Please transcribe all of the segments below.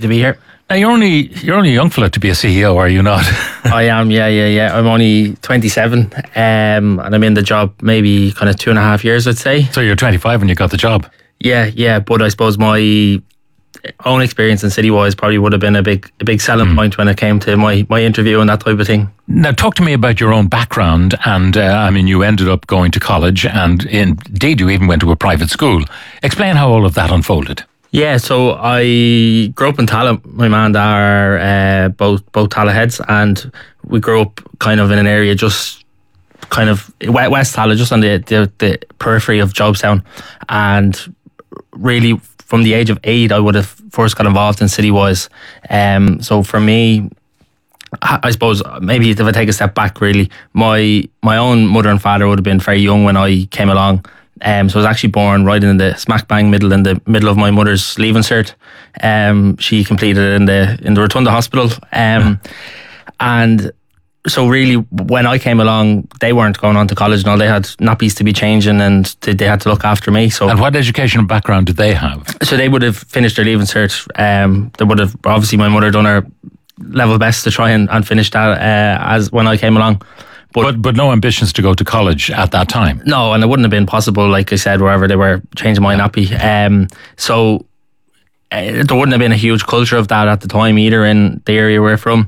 to be here. Now you're only a young fella to be a CEO, are you not? I am, yeah. I'm only 27, and I'm in the job maybe kind of 2.5 years, I'd say. So you're 25 when you got the job. Yeah. But I suppose my own experience in Citywise probably would have been a big selling point when it came to my interview and that type of thing. Now talk to me about your own background, and you ended up going to college, and indeed you even went to a private school. Explain how all of that unfolded. Yeah, so I grew up in Tallaght. My man and dad are both Tallaght heads, and we grew up kind of in an area just kind of West Tallaght, just on the periphery of Jobstown. And really, from the age of 8, I would have first got involved in Citywise. So for me, I suppose maybe if I take a step back, really, my own mother and father would have been very young when I came along. So I was actually born right in the smack bang middle of my mother's leaving cert. She completed it in the Rotunda Hospital. And so really, when I came along, they weren't going on to college and all. They had nappies to be changing, and they had to look after me. So, and what educational background did they have? So they would have finished their leaving cert. They would have, obviously my mother done her level best to try and finish that as when I came along. But no ambitions to go to college at that time? No, and it wouldn't have been possible, like I said, wherever they were changing my nappy. So there wouldn't have been a huge culture of that at the time either in the area we're from.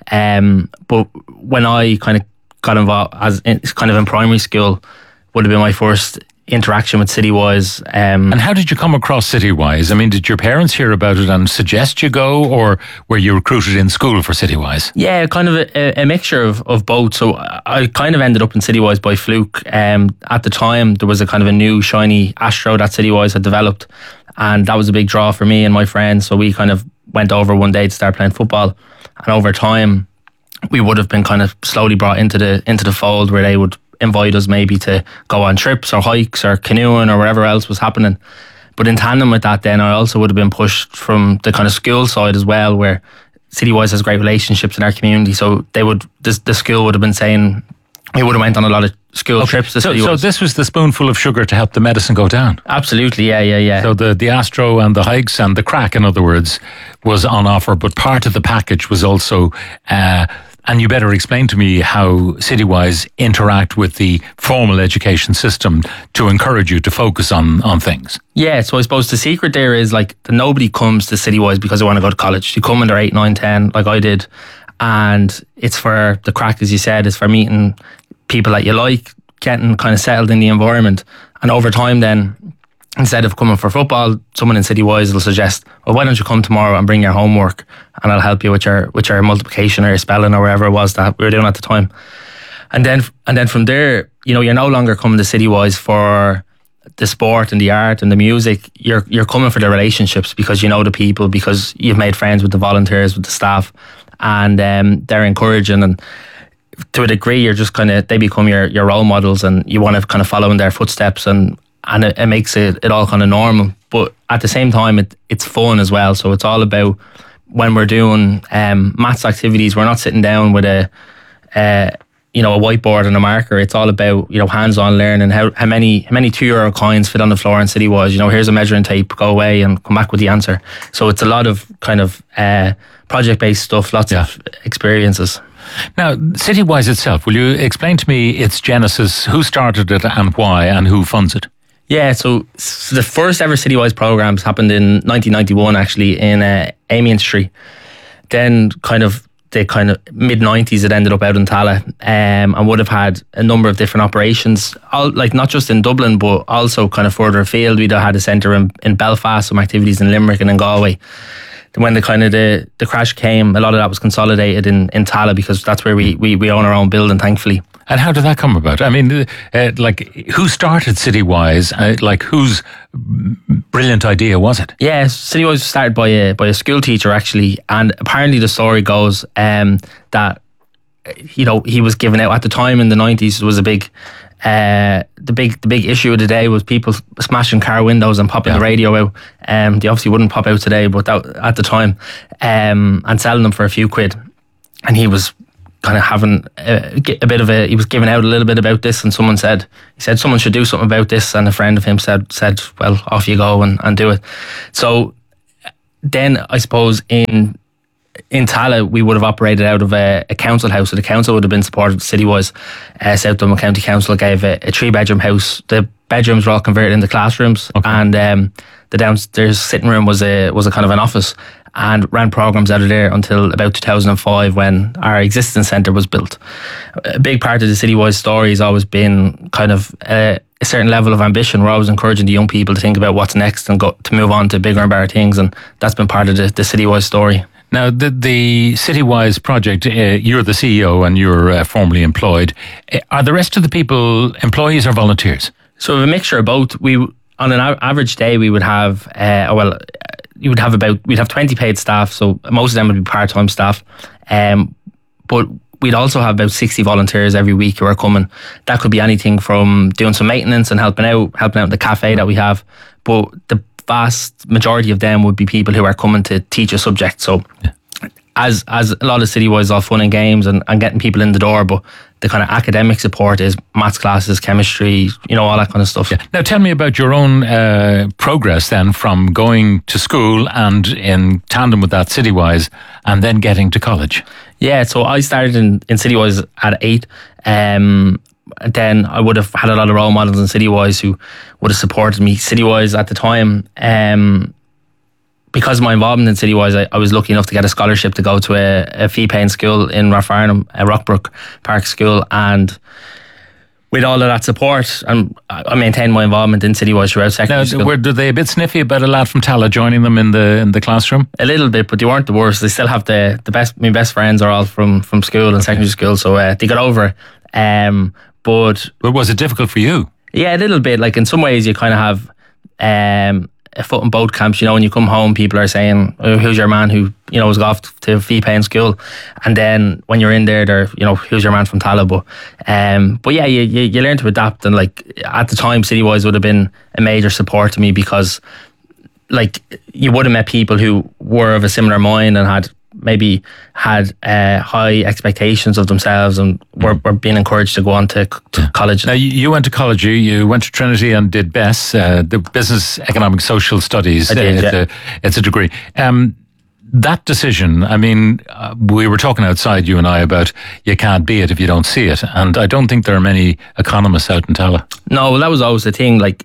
But when I kind of got involved in primary school, would have been my first interaction with Citywise. And how did you come across Citywise? I mean, did your parents hear about it and suggest you go, or were you recruited in school for Citywise? Yeah, kind of a mixture of both. So I kind of ended up in Citywise by fluke. At the time, there was a kind of a new shiny Astro that Citywise had developed, and that was a big draw for me and my friends. So we kind of went over one day to start playing football, and over time, we would have been kind of slowly brought into the fold, where they would invite us maybe to go on trips or hikes or canoeing or whatever else was happening. But in tandem with that, then I also would have been pushed from the kind of school side as well, where Citywise has great relationships in our community. So the school would have been saying, we would have went on a lot of school trips to Citywise. So this was the spoonful of sugar to help the medicine go down? Absolutely, yeah. So the Astro and the hikes and the crack, in other words, was on offer, but part of the package was also... and you better explain to me how Citywise interact with the formal education system to encourage you to focus on things. Yeah, so I suppose the secret there is like that nobody comes to Citywise because they want to go to college. They come when they're 8, 9, 10, like I did. And it's for the crack, as you said, it's for meeting people that you like, getting kind of settled in the environment. And over time then, instead of coming for football, someone in Citywise will suggest, well, why don't you come tomorrow and bring your homework, and I'll help you with your multiplication or your spelling or whatever it was that we were doing at the time. And then from there, you're no longer coming to Citywise for the sport and the art and the music. You're coming for the relationships, because you know the people, because you've made friends with the volunteers, with the staff, and they're encouraging, and to a degree you're just kind of, they become your role models, and you want to kind of follow in their footsteps, and it makes it all kind of normal. But at the same time, it's fun as well. So it's all about, when we're doing maths activities, we're not sitting down with a whiteboard and a marker. It's all about, hands-on learning. How many €2 coins fit on the floor in Citywise? Here's a measuring tape, go away and come back with the answer. So it's a lot of kind of project-based stuff, lots of experiences. Now, Citywise itself, will you explain to me its genesis, who started it and why, and who funds it? Yeah, so the first ever Citywise programs happened in 1991, actually, in Amiens Street. Then the mid-90s, it ended up out in Tallaght, and would have had a number of different operations, not just in Dublin, but also kind of further afield. We'd have had a centre in Belfast, some activities in Limerick and in Galway. When the crash came, a lot of that was consolidated in Tallaght, because that's where we own our own building, thankfully. And how did that come about? I mean, who started Citywise? Whose brilliant idea was it? Yeah, Citywise was started by a school teacher, actually, and apparently the story goes that he was given out at the time in the 90s. It was a big. The big issue of the day was people smashing car windows and popping the radio out. They obviously wouldn't pop out today, but that, at the time, and selling them for a few quid. And he was kind of having he was giving out a little bit about this, and he said someone should do something about this, and a friend of him said, well, off you go and do it. So then I suppose in Tala, we would have operated out of a council house. So the council would have been supported city-wise. South Dublin County Council gave a 3-bedroom house. The bedrooms were all converted into classrooms, and the downstairs sitting room was a kind of an office, and ran programs out of there until about 2005 when our existing centre was built. A big part of the city-wise story has always been kind of a certain level of ambition. We're always encouraging the young people to think about what's next and go to move on to bigger and better things, and that's been part of the city-wise story. Now, the Citywise project, you're the CEO and you're formally employed. Are the rest of the people employees or volunteers? So a mixture of both. We, on an average day, we would have, we'd have 20 paid staff, so most of them would be part-time staff. But we'd also have about 60 volunteers every week who are coming. That could be anything from doing some maintenance and helping out in the cafe that we have. But the vast majority of them would be people who are coming to teach a subject. So as a lot of Citywise is all fun and games and getting people in the door, but the kind of academic support is maths classes, chemistry, all that kind of stuff. Yeah. Now tell me about your own progress then from going to school and in tandem with that Citywise and then getting to college. Yeah, so I started in Citywise at 8. Then I would have had a lot of role models in Citywise who would have supported me. Citywise at the time, because of my involvement in Citywise, I was lucky enough to get a scholarship to go to a fee-paying school in Rathfarnham, a Rockbrook Park school, and with all of that support, I maintained my involvement in Citywise throughout secondary school. Were they a bit sniffy about a lad from Tala joining them in the classroom? A little bit, but they weren't the worst. They still have the best. My best friends are all from school and secondary school, so they got over it. But was it difficult for you? Yeah, a little bit. Like in some ways, you kind of have a foot in both camps. When you come home, people are saying, oh, "Who's your man who was off to fee-paying school?" And then when you're in there, they're "Who's your man from Tala?" But yeah, you learn to adapt. And like at the time, Citywise would have been a major support to me because like you would have met people who were of a similar mind and had high expectations of themselves and were being encouraged to go on to college. Now you went to college, you went to Trinity and did BESS, the Business Economic Social Studies. I did, it's a degree. That decision, we were talking outside, you and I, about you can't be it if you don't see it, and I don't think there are many economists out in Tala. No, well, that was always the thing. Like,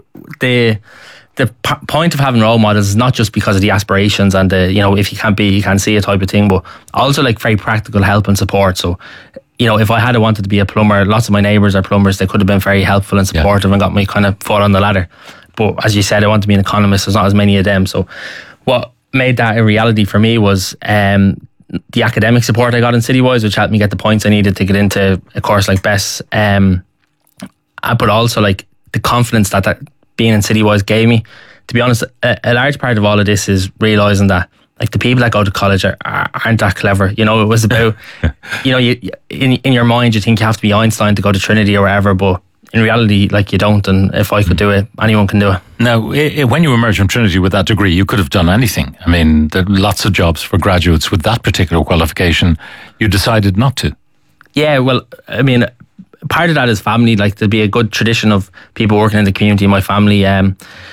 the point of having role models is not just because of the aspirations and if you can't be, you can't see it type of thing, but also like very practical help and support. So, if I had wanted to be a plumber, lots of my neighbours are plumbers, they could have been very helpful and supportive and got me kind of foot on the ladder. But as you said, I wanted to be an economist, there's not as many of them. So what made that a reality for me was the academic support I got in Citywise, which helped me get the points I needed to get into a course like BESS. But also like the confidence that being in Citywise gave me. To be honest, a large part of all of this is realising that like the people that go to college aren't that clever. It was about, in your mind you think you have to be Einstein to go to Trinity or wherever, but in reality, like you don't. And if I could do it, anyone can do it. Now, when you emerged from Trinity with that degree, you could have done anything. There are lots of jobs for graduates with that particular qualification. You decided not to. Yeah, well, part of that is family. Like there'd be a good tradition of people working in the community in my family, and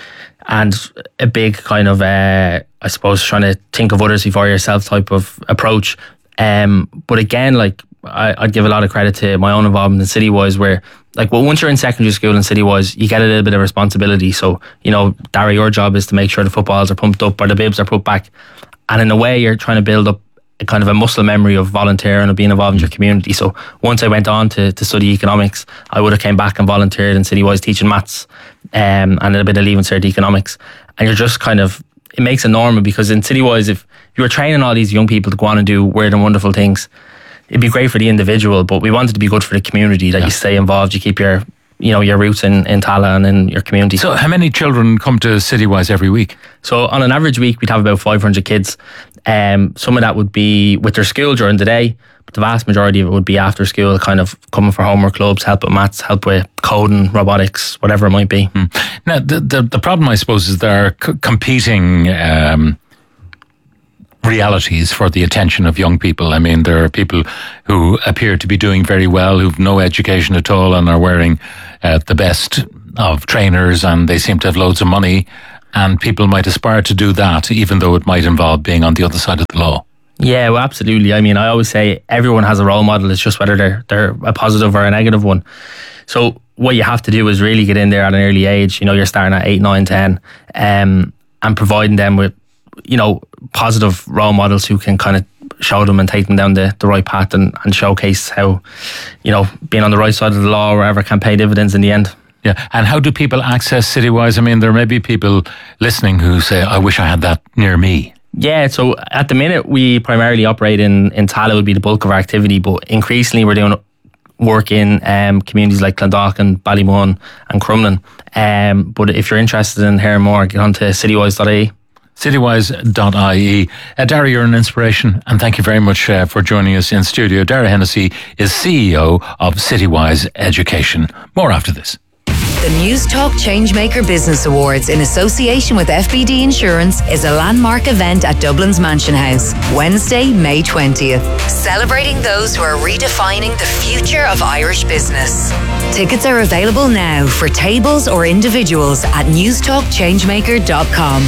a big kind of I suppose trying to think of others before yourself type of approach. But again, like I'd give a lot of credit to my own involvement in Citywise, where like once you're in secondary school in Citywise, you get a little bit of responsibility. So Dara, your job is to make sure the footballs are pumped up or the bibs are put back, and in a way you're trying to build up a kind of a muscle memory of volunteering and being involved in your community. So once I went on to study economics, I would have came back and volunteered in Citywise teaching maths and a little bit of Leaving Cert economics. And you're just kind of, it makes it normal, because in Citywise, if you were training all these young people to go on and do weird and wonderful things, it'd be great for the individual, but we wanted to be good for the community, that you stay involved, you keep your roots in Tala and in your community. So how many children come to Citywise every week? So on an average week, we'd have about 500 kids. Some of that would be with their school during the day, but the vast majority of it would be after school, kind of coming for homework clubs, help with maths, help with coding, robotics, whatever it might be. Now, the problem, I suppose, is there are competing realities for the attention of young people. There are people who appear to be doing very well, who've no education at all and are wearing the best of trainers, and they seem to have loads of money. and people might aspire to do that, even though it might involve being on the other side of the law. Yeah, well, absolutely. I mean, I always say everyone has a role model. It's just whether they're a positive or a negative one. So what you have to do is really get in there at an early age. You know, you're starting at 8, 9, 10, and providing them with, you know, positive role models who can kind of show them and take them down the right path and showcase how, you know, being on the right side of the law or whatever can pay dividends in the end. Yeah, and how do people access Citywise? I mean, there may be people listening who say, I wish I had that near me. Yeah, so at the minute we primarily operate in Tallaght would be the bulk of our activity, but increasingly we're doing work in communities like Clondalkin, Ballymun and Crumlin. But if you're interested in hearing more, get on to citywise.ie. Citywise.ie. Darragh, you're an inspiration, and thank you very much for joining us in studio. Darragh Hennessy is CEO of Citywise Education. More after this. The Newstalk Changemaker Business Awards in association with FBD Insurance is a landmark event at Dublin's Mansion House, Wednesday, May 20th, celebrating those who are redefining the future of Irish business. Tickets are available now for tables or individuals at newstalkchangemaker.com.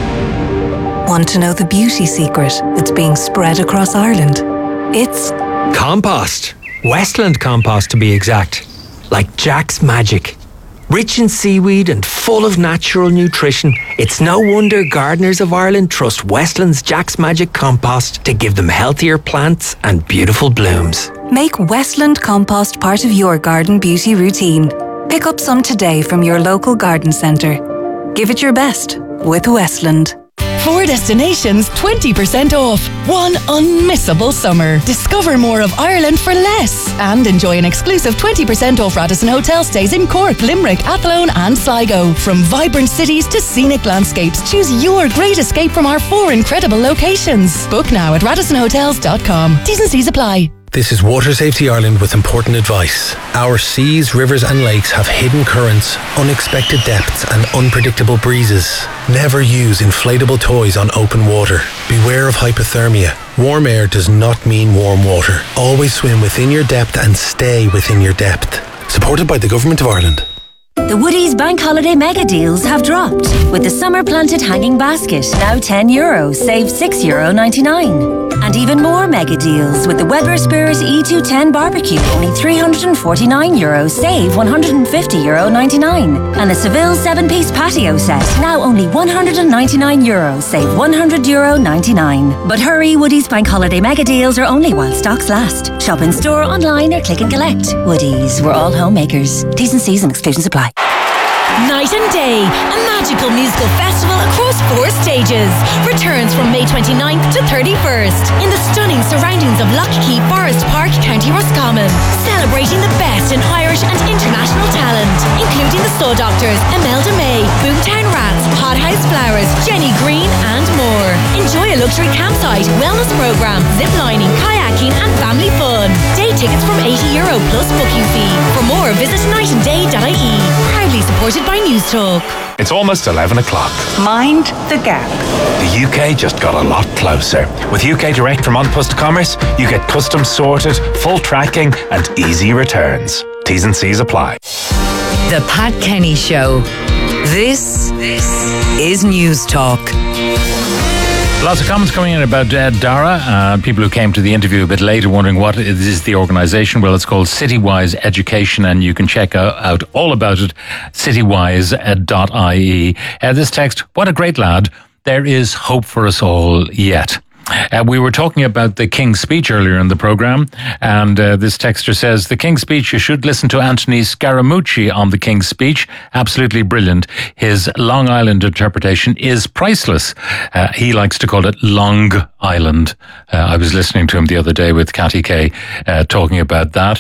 Want to know the beauty secret that's being spread across Ireland? It's compost. Westland compost, to be exact. Like Jack's Magic. Rich in seaweed and full of natural nutrition, it's no wonder gardeners of Ireland trust Westland's Jack's Magic compost to give them healthier plants and beautiful blooms. Make Westland compost part of your garden beauty routine. Pick up some today from your local garden centre. Give it your best with Westland. 4 destinations, 20% off. One unmissable summer. Discover more of Ireland for less. And enjoy an exclusive 20% off Radisson Hotel stays in Cork, Limerick, Athlone and Sligo. From vibrant cities to scenic landscapes, choose your great escape from our 4 incredible locations. Book now at radissonhotels.com. T's and C's apply. This is Water Safety Ireland with important advice. Our seas, rivers and lakes have hidden currents, unexpected depths and unpredictable breezes. Never use inflatable toys on open water. Beware of hypothermia. Warm air does not mean warm water. Always swim within your depth and stay within your depth. Supported by the Government of Ireland. The Woodies Bank Holiday Mega Deals have dropped. With the Summer Planted Hanging Basket, now €10, save €6.99. And even more mega deals with the Weber Spirit E210 Barbecue, only €349, save €150.99. And the Seville 7-piece patio set, now only €199, save €100.99. But hurry, Woodies Bank Holiday Mega Deals are only while stocks last. Shop in store, online or click and collect. Woodies, we're all homemakers. T's and C's and exclusions apply. Night and Day, a magical musical festival across 4 stages, returns from May 29th to 31st in the stunning surroundings of Lockheed Forest Park, County Roscommon, celebrating the best in Irish and international talent, including the Soul Doctors, Imelda May, Boomtown Rats, Hothouse Flowers, Jenny Green and more. Enjoy a luxury campsite, wellness program, ziplining, kayaking and family fun. Day tickets from €80 plus booking fee. For more, visit nightanday.ie. Proudly supported by Newstalk. It's almost 11 o'clock. Mind the gap. The UK just got a lot closer. With UK Direct from An Post Commerce, you get custom sorted, full tracking and easy returns. T's and C's apply. The Pat Kenny Show. This is Newstalk. Lots of comments coming in about Darragh. People who came to the interview a bit later wondering what is the organisation. Well, it's called Citywise Education, and you can check out all about it, citywise.ie. This text, what a great lad. There is hope for us all yet. We were talking about the King's Speech earlier in the programme, and this texter says, the King's Speech, you should listen to Anthony Scaramucci on the King's Speech. Absolutely brilliant. His Long Island interpretation is priceless. He likes to call it Long Island. I was listening to him the other day with Cathy Kay talking about that.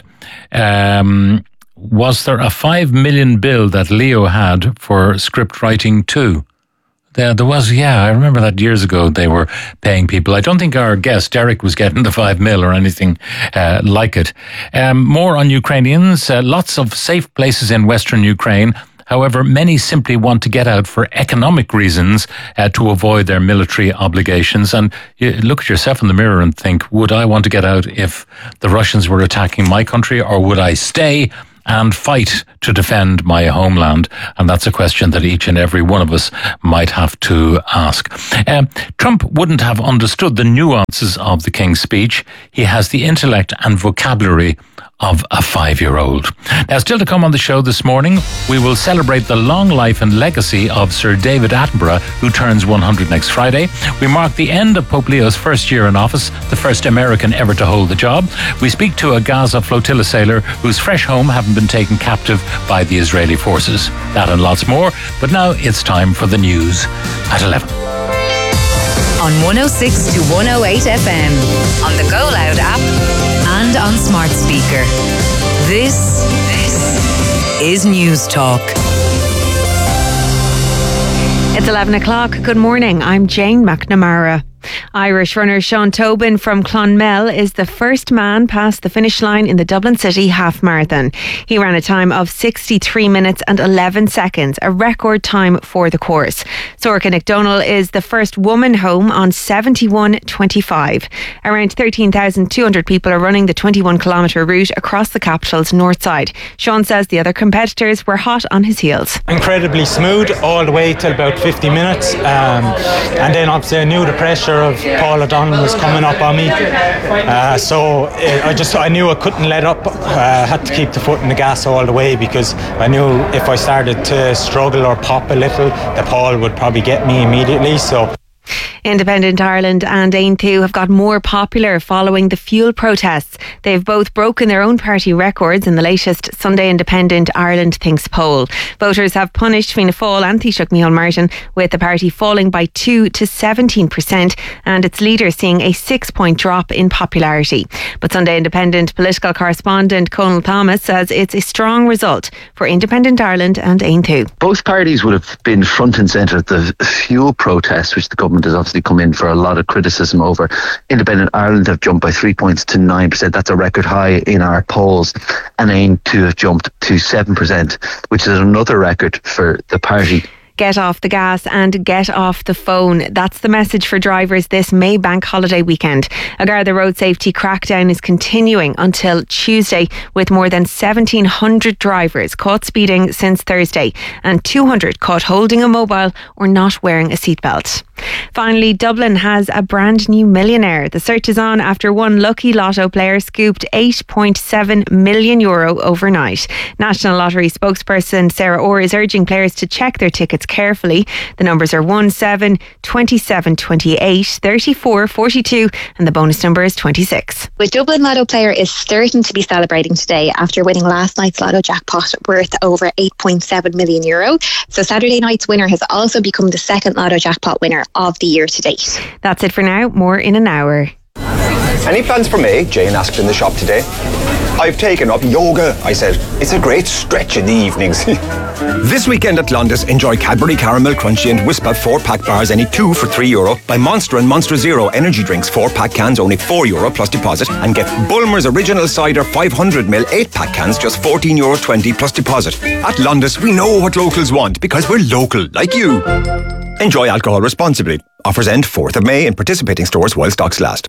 Was there a $5 million bill that Leo had for script writing too? There was, yeah, I remember that years ago they were paying people. I don't think our guest, Derek, was getting the $5 million or anything like it. More on Ukrainians, lots of safe places in Western Ukraine. However, many simply want to get out for economic reasons to avoid their military obligations. And you look at yourself in the mirror and think, would I want to get out if the Russians were attacking my country, or would I stay and fight to defend my homeland? And that's a question that each and every one of us might have to ask. Trump wouldn't have understood the nuances of the King's speech. He has the intellect and vocabulary of a 5-year-old. Now, still to come on the show this morning, we will celebrate the long life and legacy of Sir David Attenborough, who turns 100 next Friday. We mark the end of Pope Leo's first year in office, the first American ever to hold the job. We speak to a Gaza flotilla sailor whose fresh home haven't been taken captive by the Israeli forces. That and lots more. But now it's time for the news at 11. On 106 to 108 FM, on the Go Loud app, and on smart speaker. This is News Talk. It's 11 o'clock. Good morning. I'm Jane McNamara. Irish runner Sean Tobin from Clonmel is the first man past the finish line in the Dublin City Half Marathon. He ran a time of 63 minutes and 11 seconds, a record time for the course. Sorcha McDonnell is the first woman home on 71.25. Around 13,200 people are running the 21-kilometre route across the capital's north side. Sean says the other competitors were hot on his heels. Incredibly smooth all the way till about 50 minutes. And then obviously I knew the pressure of Paul O'Donnell was coming up on me, so I knew I couldn't let up. I had to keep the foot in the gas all the way, because I knew if I started to struggle or pop a little, that Paul would probably get me immediately. So Independent Ireland and Aontú have got more popular following the fuel protests. They've both broken their own party records in the latest Sunday Independent Ireland Thinks poll. Voters have punished Fianna Fáil and Taoiseach Micheál Martin, with the party falling by 2 to 17% and its leader seeing a 6-point drop in popularity. But Sunday Independent political correspondent Conal Thomas says it's a strong result for Independent Ireland and Aontú. Both parties would have been front and centre at the fuel protests, which the government has obviously come in for a lot of criticism over. Independent Ireland have jumped by 3 points to 9%. That's a record high in our polls. And Aontú have jumped to 7%, which is another record for the party. Get off the gas and get off the phone. That's the message for drivers this May bank holiday weekend. A Garda road safety crackdown is continuing until Tuesday, with more than 1,700 drivers caught speeding since Thursday and 200 caught holding a mobile or not wearing a seatbelt. Finally, Dublin has a brand new millionaire. The search is on after one lucky lotto player scooped €8.7 million overnight. National Lottery spokesperson Sarah Orr is urging players to check their tickets carefully. The numbers are 17, 27, 28, 34, 42 and the bonus number is 26. The Dublin Lotto player is certain to be celebrating today after winning last night's Lotto jackpot worth over €8.7 million. So Saturday night's winner has also become the second Lotto jackpot winner of the year to date. That's it for now. More in an hour. Any plans for me? Jane asked in the shop today. I've taken up yoga, I said. It's a great stretch in the evenings. This weekend at Londis, enjoy Cadbury Caramel Crunchy and Wispa 4-pack bars, any 2 for €3. Buy Monster and Monster Zero energy drinks 4-pack cans, only €4 plus deposit. And get Bulmer's Original Cider 500ml 8-pack cans, just €14.20 plus deposit. At Londis, we know what locals want because we're local, like you. Enjoy alcohol responsibly. Offers end 4th of May in participating stores while stocks last.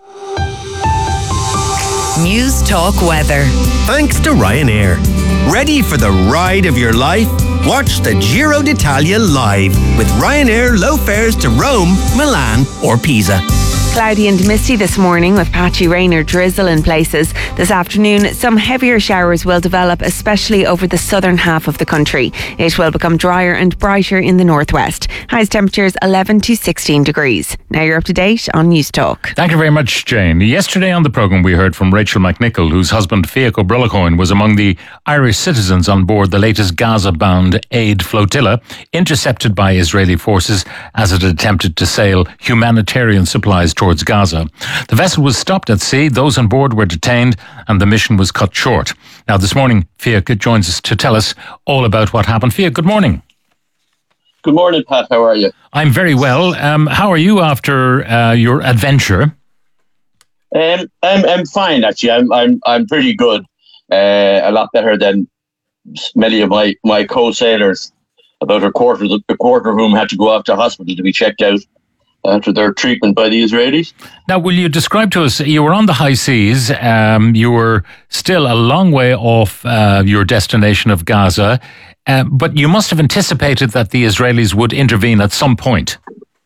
News Talk Weather. Thanks to Ryanair. Ready for the ride of your life? Watch the Giro d'Italia live with Ryanair low fares to Rome, Milan or Pisa. Cloudy and misty this morning with patchy rain or drizzle in places. This afternoon, some heavier showers will develop, especially over the southern half of the country. It will become drier and brighter in the northwest. Highest temperatures 11 to 16 degrees. Now you're up to date on News Talk. Thank you very much, Jane. Yesterday on the programme we heard from Rachel McNichol, whose husband Fiach O'Brolachóin was among the Irish citizens on board the latest Gaza-bound aid flotilla, intercepted by Israeli forces as it attempted to sail humanitarian supplies towards Gaza. The vessel was stopped at sea, those on board were detained, and the mission was cut short. Now this morning, Fiach joins us to tell us all about what happened. Fiach, good morning. Good morning, Pat. How are you? I'm very well. How are you after your adventure? I'm fine, actually. I'm pretty good. A lot better than many of my co-sailors. About a quarter of whom had to go off to hospital to be checked out. after their treatment by the Israelis. Now, will you describe to us, you were on the high seas, you were still a long way off your destination of Gaza, but you must have anticipated that the Israelis would intervene at some point.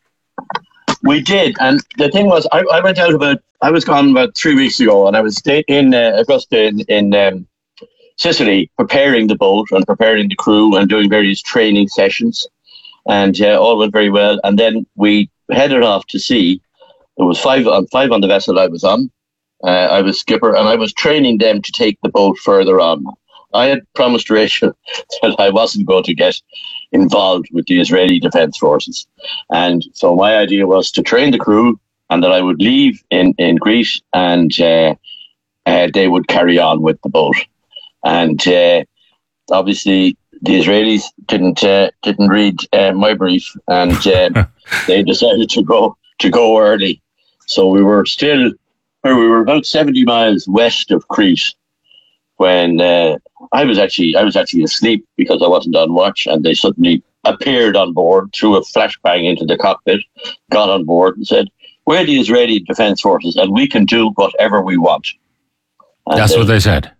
We did, and the thing was, I went out I was gone about 3 weeks ago, and I was in Augusta in Sicily, preparing the boat and preparing the crew and doing various training sessions, and all went very well. And then we headed off to sea. There was five on the vessel I was on. I was skipper, and I was training them to take the boat further on. I had promised Rachel that I wasn't going to get involved with the Israeli Defence Forces. And so my idea was to train the crew, and that I would leave in Greece, and they would carry on with the boat. And obviously the Israelis didn't read my brief, and they decided to go early. So we were about 70 miles west of Crete when I was actually asleep because I wasn't on watch, and they suddenly appeared on board, threw a flashbang into the cockpit, got on board and said, "We're the Israeli Defence Forces and we can do whatever we want." And that's what they said.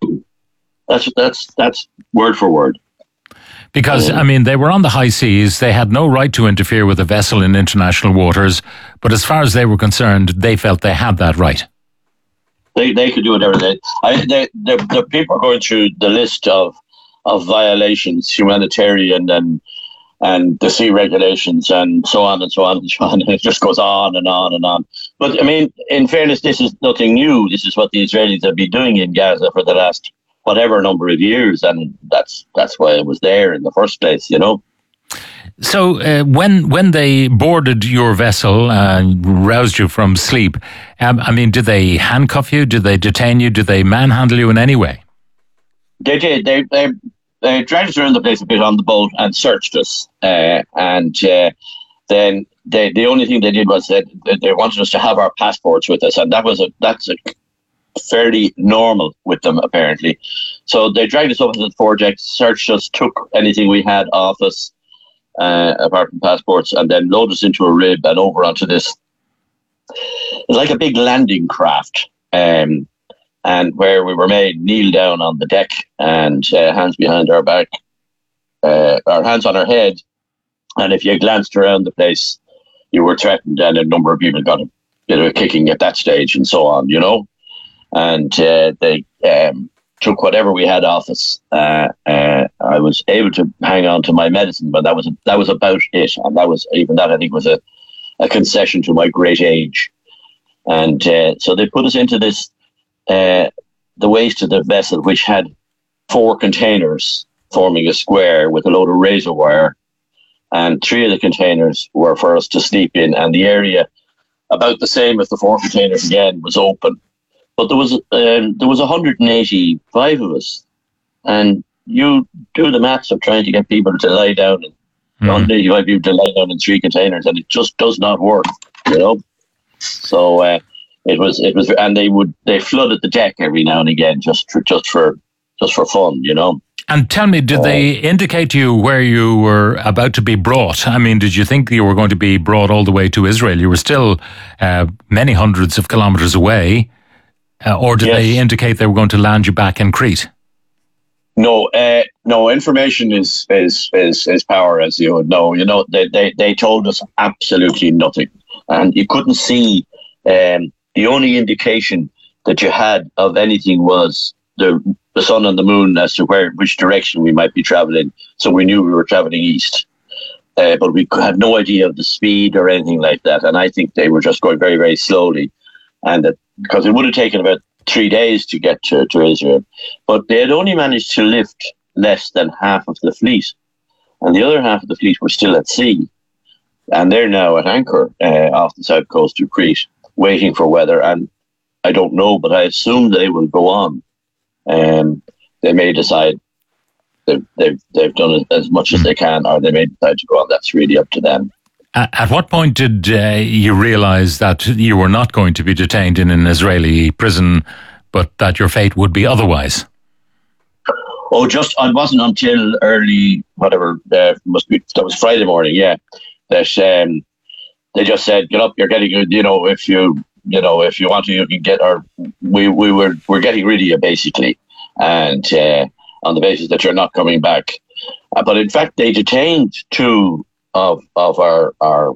That's word for word. Because, I mean, they were on the high seas. They had no right to interfere with a vessel in international waters. But as far as they were concerned, they felt they had that right. They could do whatever the people are going through the list of violations, humanitarian and the sea regulations and so on and so on and so on. And it just goes on and on and on. But, I mean, in fairness, this is nothing new. This is what the Israelis have been doing in Gaza for the last whatever number of years, and that's why it was there in the first place, you know. So when they boarded your vessel and roused you from sleep, I mean, did they handcuff you? Did they detain you? Did they manhandle you in any way? They did. They dragged us around the place a bit on the boat and searched us, and then the only thing they did was that they wanted us to have our passports with us, and that's fairly normal with them, apparently. So they dragged us over to the foredeck, searched us, took anything we had off us, apart from passports, and then loaded us into a rib and over onto this. It's like a big landing craft, and where we were made kneel down on the deck and hands behind our back, our hands on our head. And if you glanced around the place, you were threatened, and a number of people got a bit of a kicking at that stage and so on, you know. And they took whatever we had off us. I was able to hang on to my medicine, but that was about it. And that was, even that I think was a concession to my great age. And so they put us into this, the waist of the vessel, which had 4 containers forming a square with a load of razor wire. And 3 of the containers were for us to sleep in. And the area, about the same as the 4 containers again, was open. But there was 185 of us, and you do the maths of trying to get people to lie down, and 185 people to lie down in 3 containers, and it just does not work, you know. So it was, and they flooded the deck every now and again just for fun, you know. And tell me, did they indicate to you where you were about to be brought? I mean, did you think you were going to be brought all the way to Israel? You were still many hundreds of kilometers away. Or did they indicate they were going to land you back in Crete? No, information is power, as you would know. You know, they told us absolutely nothing, and you couldn't see. The only indication that you had of anything was the sun and the moon as to which direction we might be traveling. So we knew we were traveling east, but we had no idea of the speed or anything like that. And I think they were just going very, very slowly, and because it would have taken about 3 days to get to Israel. But they had only managed to lift less than half of the fleet. And the other half of the fleet were still at sea. And they're now at anchor off the south coast of Crete, waiting for weather. And I don't know, but I assume they will go on. They may decide they've done as much as they can, or they may decide to go on. That's really up to them. At what point did you realize that you were not going to be detained in an Israeli prison, but that your fate would be otherwise? Oh, it wasn't until early, that was Friday morning, that they just said, get up, you're getting, if you want to, you can get, or we're getting rid of you, basically. And on the basis that you're not coming back. But in fact, they detained two of our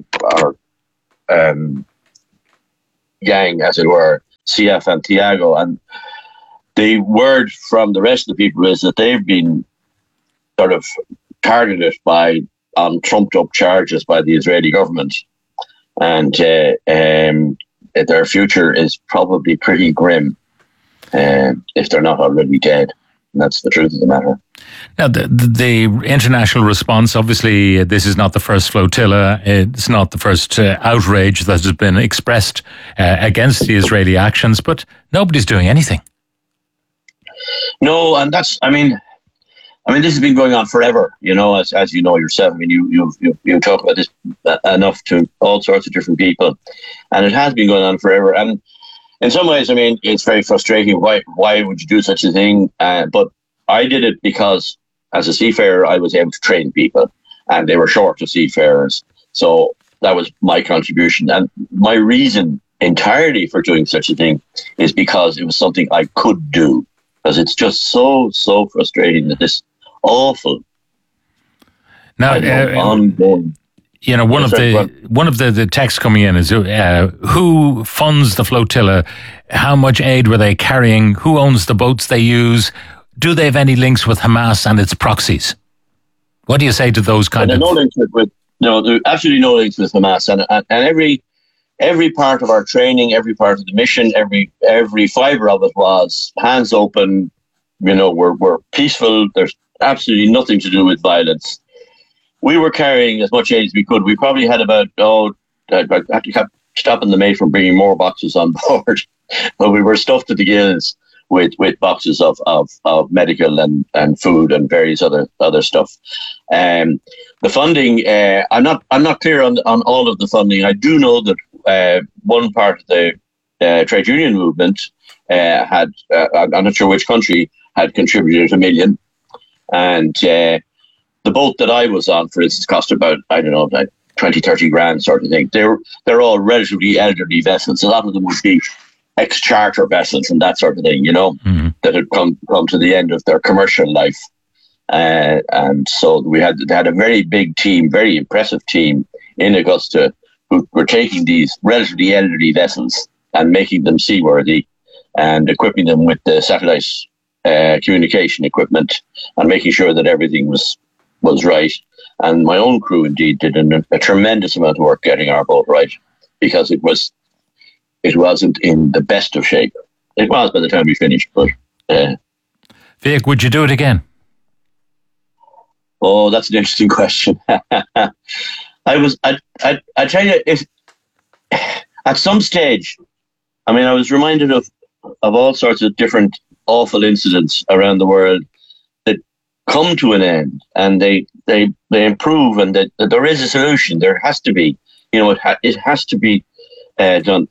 gang, as it were, CF and Tiago. And the word from the rest of the people is that they've been sort of targeted on trumped-up charges by the Israeli government. And their future is probably pretty grim if they're not already dead. And that's the truth of the matter. Now, the international response, obviously, this is not the first flotilla. It's not the first outrage that has been expressed against the Israeli actions, but nobody's doing anything. No, and that's, I mean, this has been going on forever, as you know yourself. I mean, you talk about this enough to all sorts of different people, and it has been going on forever. And in some ways, I mean, it's very frustrating. Why would you do such a thing? But I did it because, as a seafarer, I was able to train people, and they were short of seafarers. So that was my contribution. And my reason entirely for doing such a thing is because it was something I could do. Because it's just so frustrating that this awful. Now, ongoing. One of the texts coming in is who funds the flotilla? How much aid were they carrying? Who owns the boats they use? Do they have any links with Hamas and its proxies? What do you say to those kind of? No links there's absolutely no links with Hamas, and every part of our training, every part of the mission, every fibre of it was hands open. We're peaceful. There's absolutely nothing to do with violence. We were carrying as much aid as we could. We probably had about, I kept stopping the mate from bringing more boxes on board. But we were stuffed to the gills with boxes of medical and food and various other stuff. The funding, I'm not clear on all of the funding. I do know that one part of the trade union movement had, I'm not sure which country, had contributed $1 million. And the boat that I was on, for instance, cost about, I don't know, like 20, 30 grand sort of thing. They're all relatively elderly vessels. A lot of them would be ex-charter vessels and that sort of thing, that had come to the end of their commercial life. And so they had a very big team, very impressive team in Augusta who were taking these relatively elderly vessels and making them seaworthy and equipping them with the satellite communication equipment and making sure that everything was right. And my own crew indeed did a tremendous amount of work getting our boat right, because it wasn't in the best of shape. It was by the time we finished, but Vic, would you do it again? Oh, that's an interesting question. I tell you, if at some stage, I mean, I was reminded of all sorts of different awful incidents around the world that come to an end and they improve, and that there is a solution. There has to be, it has to be done.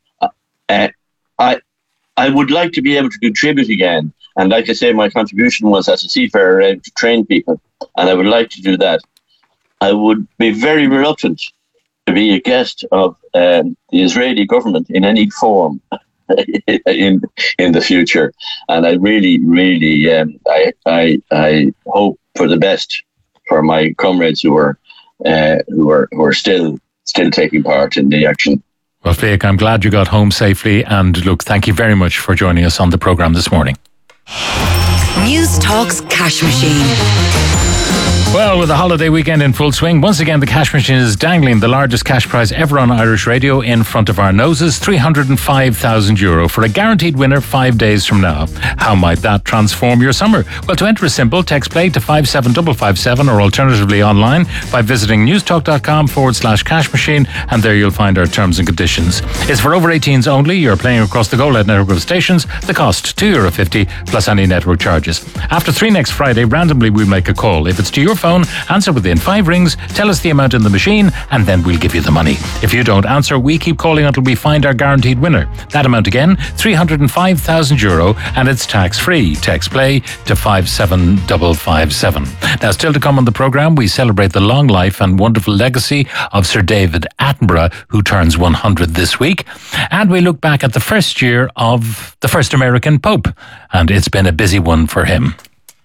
I would like to be able to contribute again. And like I say, my contribution was as a seafarer to train people, and I would like to do that. I would be very reluctant to be a guest of the Israeli government in any form in the future. And I really, really, I hope for the best for my comrades who are still taking part in the action. Well, Vic, I'm glad you got home safely, and look, thank you very much for joining us on the programme this morning. News Talk's Cash Machine. Well, with the holiday weekend in full swing, once again the cash machine is dangling the largest cash prize ever on Irish radio in front of our noses, €305,000 for a guaranteed winner 5 days from now. How might that transform your summer? Well, to enter is simple. Text play to 57557 or alternatively online by visiting newstalk.com/cash machine, and there you'll find our terms and conditions. It's for over 18s only. You're playing across the Go Loud network of stations. The cost €2.50 plus any network charges. After 3 next Friday, randomly we'll make a call. If it's to your phone phone, answer within 5 rings, tell us the amount in the machine, and then we'll give you the money. If you don't answer, we keep calling until we find our guaranteed winner. That amount again, €305,000, and it's tax-free. Text play to 57557. Now, still to come on the programme, we celebrate the long life and wonderful legacy of Sir David Attenborough, who turns 100 this week. And we look back at the first year of the first American Pope, and it's been a busy one for him.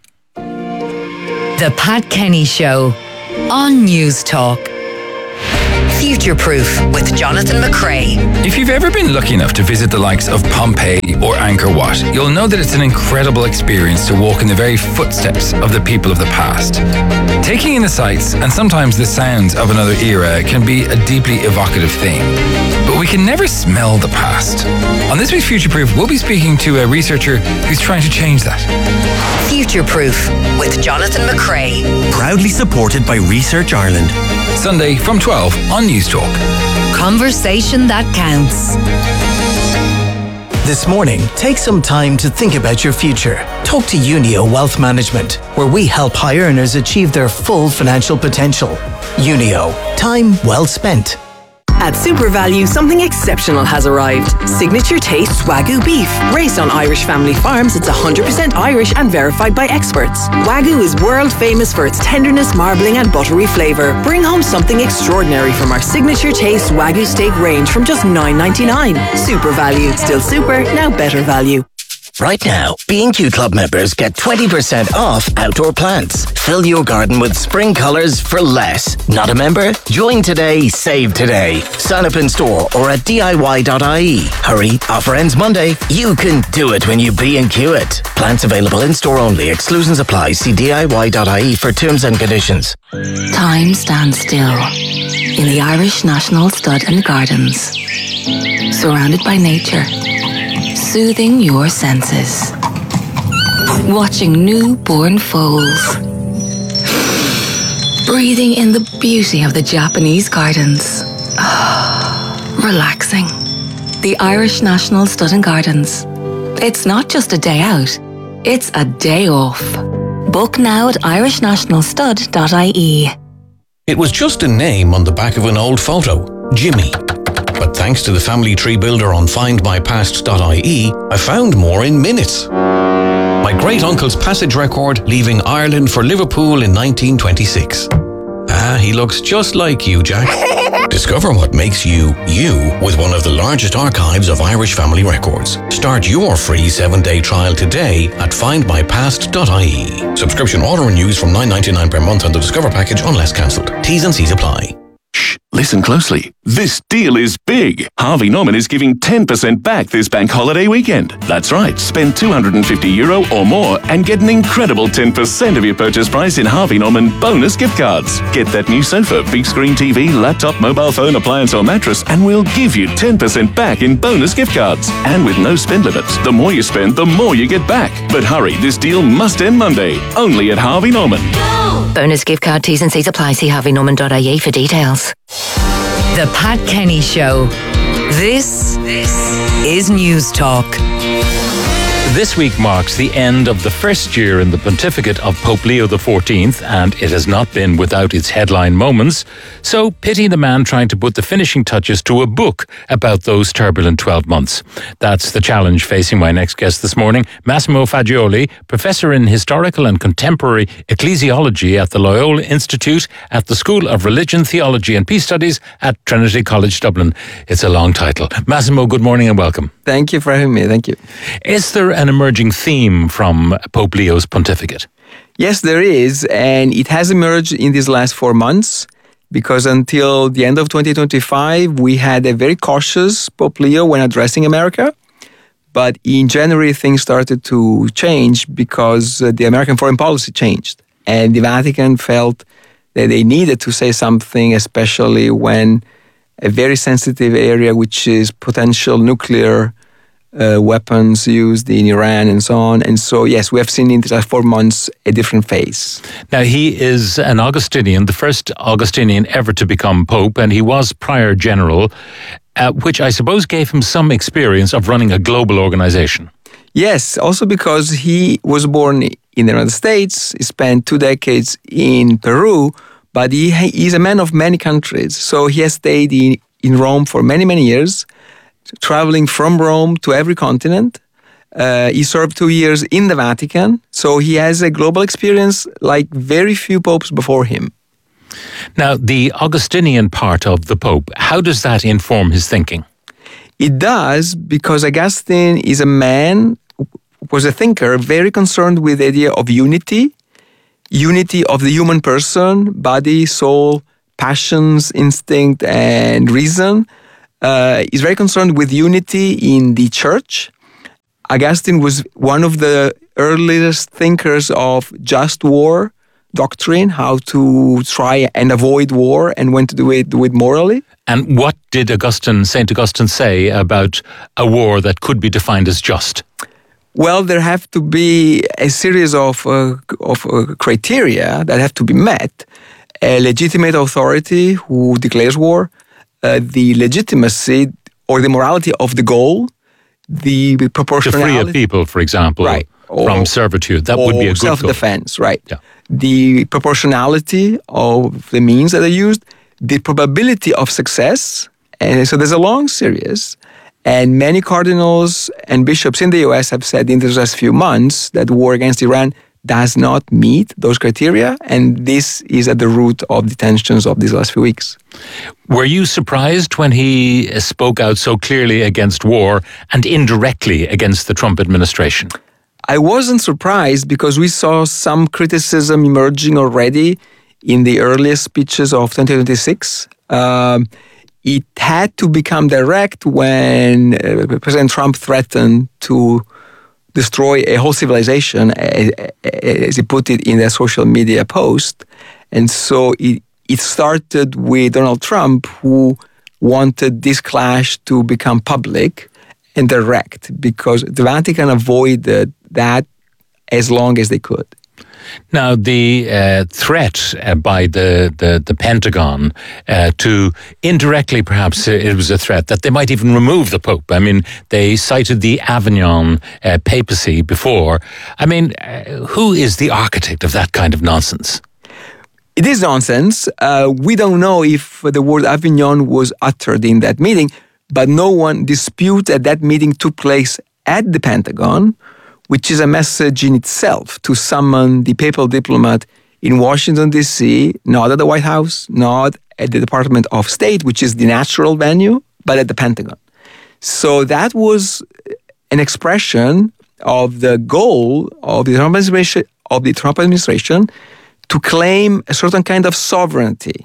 The Pat Kenny Show on News Talk. Future Proof with Jonathan McCrae. If you've ever been lucky enough to visit the likes of Pompeii or Angkor Wat, you'll know that it's an incredible experience to walk in the very footsteps of the people of the past. Taking in the sights and sometimes the sounds of another era can be a deeply evocative thing. But we can never smell the past. On this week's Future Proof, we'll be speaking to a researcher who's trying to change that. Future Proof with Jonathan McCrae. Proudly supported by Research Ireland. Sunday from 12 on News Talk. Conversation that counts. This morning, take some time to think about your future. Talk to Unio Wealth Management, where we help high earners achieve their full financial potential. Unio, time well spent. At SuperValue, something exceptional has arrived. Signature Taste Wagyu beef. Raised on Irish family farms, it's 100% Irish and verified by experts. Wagyu is world famous for its tenderness, marbling and buttery flavour. Bring home something extraordinary from our Signature Taste Wagyu steak range from just $9.99. SuperValue. Still super, now better value. Right now, B&Q Club members get 20% off outdoor plants. Fill your garden with spring colours for less. Not a member? Join today, save today. Sign up in store or at DIY.ie. Hurry, offer ends Monday. You can do it when you B&Q it. Plants available in store only. Exclusions apply. See DIY.ie for terms and conditions. Time stands still in the Irish National Stud and Gardens. Surrounded by nature. Soothing your senses. Watching newborn foals. Breathing in the beauty of the Japanese gardens. Relaxing. The Irish National Stud and Gardens. It's not just a day out, it's a day off. Book now at irishnationalstud.ie. It was just a name on the back of an old photo, Jimmy. But thanks to the family tree builder on findmypast.ie, I found more in minutes. My great-uncle's passage record leaving Ireland for Liverpool in 1926. He looks just like you, Jack. Discover what makes you, you, with one of the largest archives of Irish family records. Start your free 7-day trial today at findmypast.ie. Subscription auto-renews from $9.99 per month on the Discover package unless cancelled. T's and C's apply. Listen closely. This deal is big. Harvey Norman is giving 10% back this bank holiday weekend. That's right. Spend €250 or more and get an incredible 10% of your purchase price in Harvey Norman bonus gift cards. Get that new sofa, big screen TV, laptop, mobile phone, appliance or mattress, and we'll give you 10% back in bonus gift cards. And with no spend limits. The more you spend, the more you get back. But hurry, this deal must end Monday. Only at Harvey Norman. Bonus gift card T's and C's apply. See harveynorman.ie for details. The Pat Kenny Show. This is News Talk. This week marks the end of the first year in the pontificate of Pope Leo XIV, and it has not been without its headline moments. So pity the man trying to put the finishing touches to a book about those turbulent 12 months. That's the challenge facing my next guest this morning, Massimo Fagioli, Professor in Historical and Contemporary Ecclesiology at the Loyola Institute at the School of Religion, Theology and Peace Studies at Trinity College Dublin. It's a long title. Massimo, good morning and welcome. Thank you for having me. Thank you. Is there an emerging theme from Pope Leo's pontificate? Yes, there is, and it has emerged in these last 4 months, because until the end of 2025, we had a very cautious Pope Leo when addressing America. But in January, things started to change because the American foreign policy changed, and the Vatican felt that they needed to say something, especially when a very sensitive area, which is potential nuclear weapons used in Iran and so on. And so, yes, we have seen in the last 4 months a different phase. Now, he is an Augustinian, the first Augustinian ever to become Pope, and he was prior general, which I suppose gave him some experience of running a global organization. Yes, also because he was born in the United States. He spent 2 decades in Peru, but he's a man of many countries. So he has stayed in Rome for many, many years, traveling from Rome to every continent. He served 2 years in the Vatican. So he has a global experience like very few popes before him. Now, the Augustinian part of the Pope, how does that inform his thinking? It does, because Augustine is a man, was a thinker, very concerned with the idea of unity of the human person, body, soul, passions, instinct, and reason. He's very concerned with unity in the church. Augustine was one of the earliest thinkers of just war doctrine, how to try and avoid war and when to do it morally. And what did St. Augustine say about a war that could be defined as just? Well, there have to be a series of criteria that have to be met. A legitimate authority who declares war, the legitimacy or the morality of the goal, the proportionality. To free a people, for example, right. From servitude. That would be a good self-defense, goal. Right. Yeah. The proportionality of the means that are used, the probability of success. And so there's a long series. And many cardinals and bishops in the US have said in the last few months that war against Iran does not meet those criteria. And this is at the root of the tensions of these last few weeks. Were you surprised when he spoke out so clearly against war and indirectly against the Trump administration? I wasn't surprised because we saw some criticism emerging already in the earliest speeches of 2026. It had to become direct when President Trump threatened to destroy a whole civilization, as he put it in a social media post. And so it started with Donald Trump, who wanted this clash to become public and direct, because the Vatican avoided that as long as they could. Now, the threat by the Pentagon to indirectly, perhaps it was a threat that they might even remove the Pope. I mean, they cited the Avignon papacy before. I mean, who is the architect of that kind of nonsense? It is nonsense. We don't know if the word Avignon was uttered in that meeting, but no one disputes that meeting took place at the Pentagon, which is a message in itself to summon the papal diplomat in Washington, D.C., not at the White House, not at the Department of State, which is the natural venue, but at the Pentagon. So that was an expression of the goal of the Trump administration to claim a certain kind of sovereignty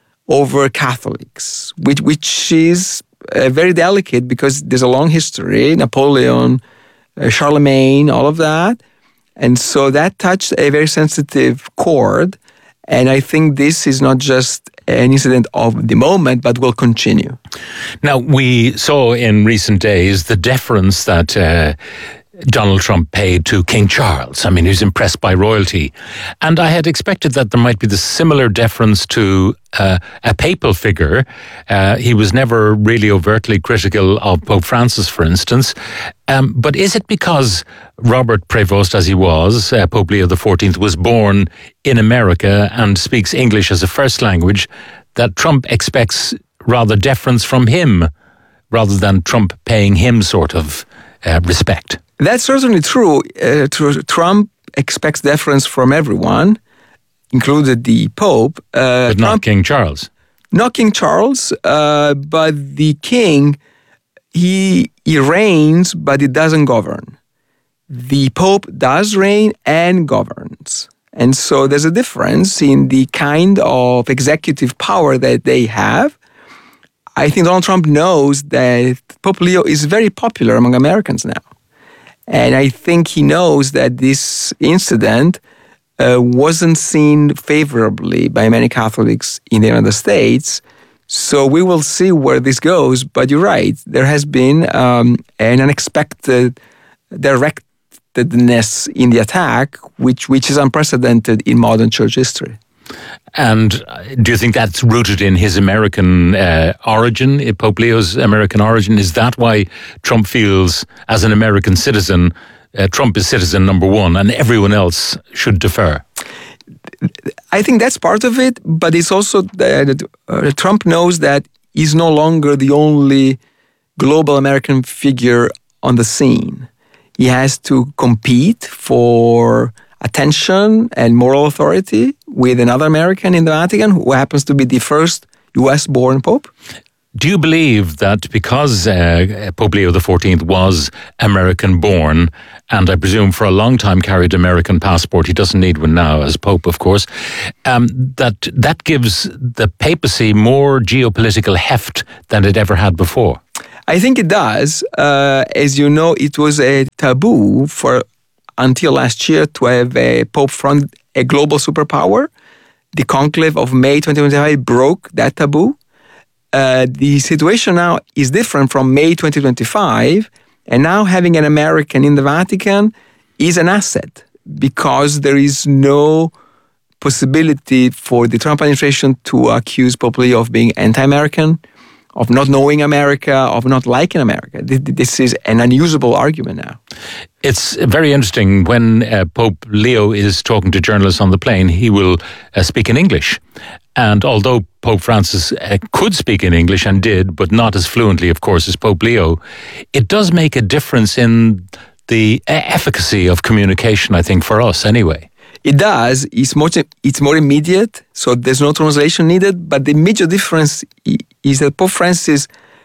over Catholics, which is very delicate because there's a long history, Napoleon, Charlemagne, all of that. And so that touched a very sensitive chord. And I think this is not just an incident of the moment, but will continue. Now, we saw in recent days the deference that Donald Trump paid to King Charles. I mean, he was impressed by royalty. And I had expected that there might be the similar deference to a papal figure. He was never really overtly critical of Pope Francis, for instance. But is it because Robert Prevost, as he was, Pope Leo XIV, was born in America and speaks English as a first language, that Trump expects rather deference from him rather than Trump paying him sort of respect? That's certainly true. Trump expects deference from everyone, including the Pope. But not Trump, King Charles. Not King Charles, but the king, he reigns, but he doesn't govern. The Pope does reign and governs. And so there's a difference in the kind of executive power that they have. I think Donald Trump knows that Pope Leo is very popular among Americans now. And I think he knows that this incident wasn't seen favorably by many Catholics in the United States. So we will see where this goes. But you're right, there has been an unexpected directedness in the attack, which is unprecedented in modern church history. And do you think that's rooted in his American origin, Pope Leo's American origin? Is that why Trump feels, as an American citizen, Trump is citizen number one and everyone else should defer? I think that's part of it, but it's also that Trump knows that he's no longer the only global American figure on the scene. He has to compete for attention and moral authority with another American in the Vatican who happens to be the first US-born Pope. Do you believe that because Pope Leo XIV was American-born, and I presume for a long time carried American passport, he doesn't need one now as Pope, of course, that gives the papacy more geopolitical heft than it ever had before? I think it does. As you know, it was a taboo until last year to have a Pope from a global superpower. The conclave of May 2025 broke that taboo. The situation now is different from May 2025, and now having an American in the Vatican is an asset because there is no possibility for the Trump administration to accuse Pope Leo of being anti-American, of not knowing America, of not liking America. This is an unusable argument now. It's very interesting when Pope Leo is talking to journalists on the plane, he will speak in English. And although Pope Francis could speak in English and did, but not as fluently, of course, as Pope Leo, it does make a difference in the efficacy of communication, I think, for us anyway. It does. It's more immediate, so there's no translation needed. But the major difference is that Pope Francis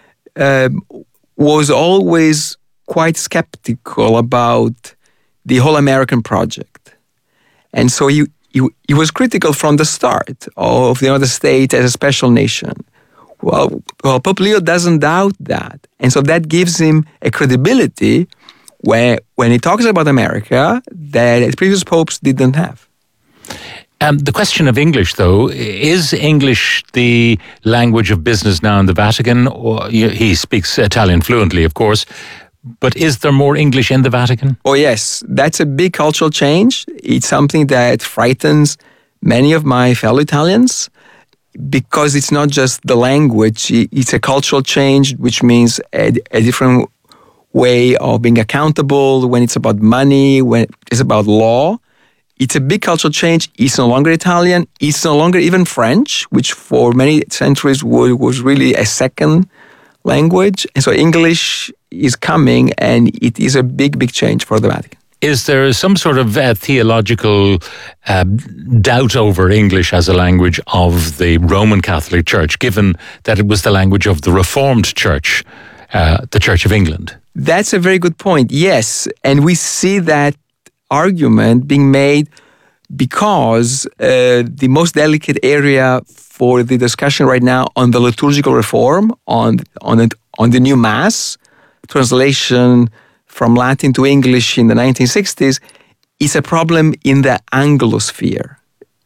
was always quite skeptical about the whole American project. And so he was critical from the start of the United States as a special nation. Well, Pope Leo doesn't doubt that. And so that gives him a credibility when he talks about America that previous popes didn't have. The question of English, though, is English the language of business now in the Vatican? Or he speaks Italian fluently, of course, but is there more English in the Vatican? Oh, yes. That's a big cultural change. It's something that frightens many of my fellow Italians because it's not just the language. It's a cultural change, which means a different way of being accountable when it's about money, when it's about law. It's a big cultural change. It's no longer Italian. It's no longer even French, which for many centuries was really a second language. And so English is coming, and it is a big, big change for the Vatican. Is there some sort of theological doubt over English as a language of the Roman Catholic Church, given that it was the language of the Reformed Church, the Church of England? That's a very good point. Yes, and we see that argument being made because the most delicate area for the discussion right now on the liturgical reform, on the new Mass, translation from Latin to English in the 1960s, is a problem in the Anglosphere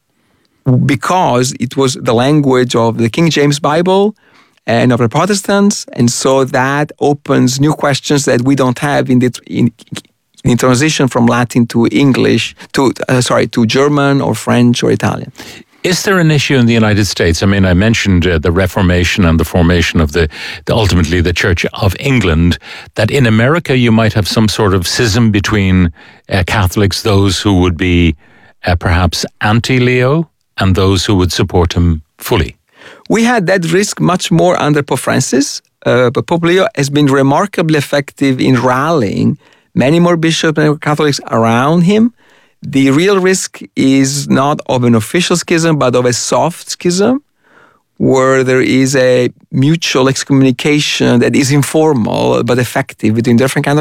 because it was the language of the King James Bible and of the Protestants, and so that opens new questions that we don't have in transition from Latin to English, to German or French or Italian. Is there an issue in the United States? I mean, I mentioned the Reformation and the formation of ultimately the Church of England, that in America you might have some sort of schism between Catholics, those who would be perhaps anti-Leo and those who would support him fully. We had that risk much more under Pope Francis, but Pope Leo has been remarkably effective in rallying many more bishops and Catholics around him. The real risk is not of an official schism, but of a soft schism, where there is a mutual excommunication that is informal but effective between different kinds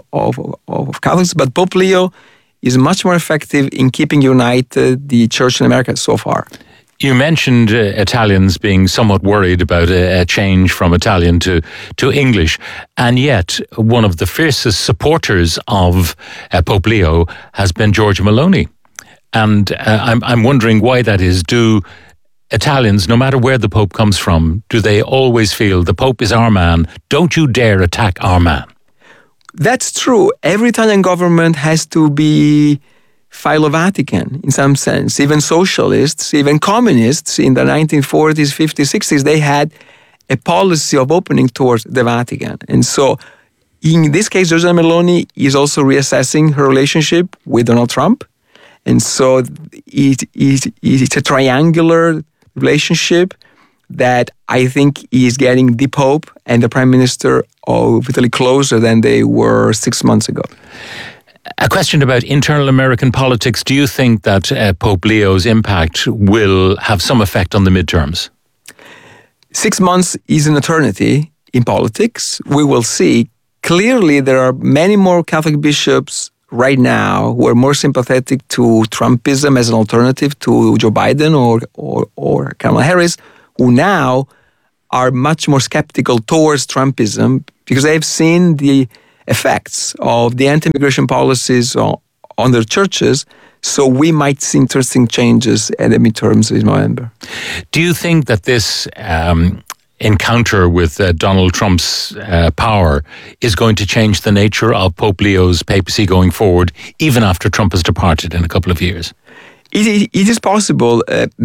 of Catholics. But Pope Leo is much more effective in keeping united the Church in America so far. You mentioned Italians being somewhat worried about a change from Italian to English, and yet one of the fiercest supporters of Pope Leo has been George Maloney. And I'm wondering why that is. Do Italians, no matter where the Pope comes from, do they always feel the Pope is our man, don't you dare attack our man? That's true. Every Italian government has to be Philo-Vatican in some sense. Even socialists, even communists in the 1940s, 50s, 60s, they had a policy of opening towards the Vatican. And so In this case, Giorgia Meloni is also reassessing her relationship with Donald Trump. And so it's a triangular relationship that I think is getting the Pope and the Prime Minister vitally closer than they were 6 months ago. A question about internal American politics. Do you think that Pope Leo's impact will have some effect on the midterms? 6 months is an eternity in politics. We will see. Clearly, there are many more Catholic bishops right now who are more sympathetic to Trumpism as an alternative to Joe Biden or Kamala Harris, who now are much more skeptical towards Trumpism because they've seen the effects of the anti-immigration policies on their churches. So we might see interesting changes at the midterms in November. Do you think that this encounter with Donald Trump's power is going to change the nature of Pope Leo's papacy going forward, even after Trump has departed in a couple of years? It is possible.